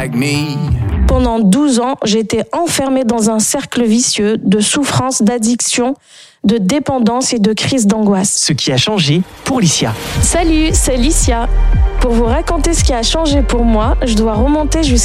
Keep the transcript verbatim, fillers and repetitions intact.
like me. Pendant douze ans, j'étais enfermée dans un cercle vicieux de souffrance, d'addiction, de dépendance et de crise d'angoisse. Ce qui a changé pour Licia. Salut, c'est Licia. Pour vous raconter ce qui a changé pour moi, je dois remonter jusqu'à